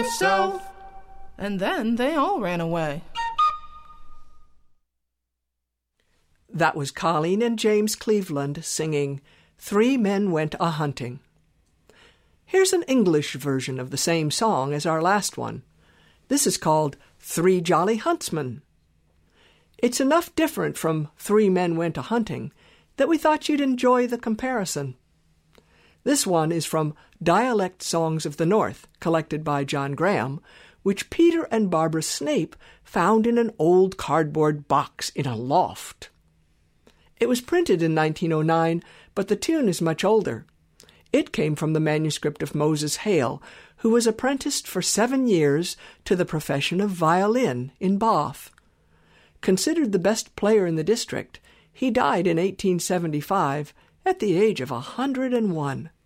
So, and then they all ran away. That was Colleen and James Cleveland singing Three Men Went A-Hunting. Here's an English version of the same song as our last one. This is called Three Jolly Huntsmen. It's enough different from Three Men Went A-Hunting that we thought you'd enjoy the comparison. This one is from Dialect Songs of the North, collected by John Graham, which Peter and Barbara Snape found in an old cardboard box in a loft. It was printed in 1909, but the tune is much older. It came from the manuscript of Moses Hale, who was apprenticed for 7 years to the profession of violin in Bath. Considered the best player in the district, he died in 1875 at the age of 101.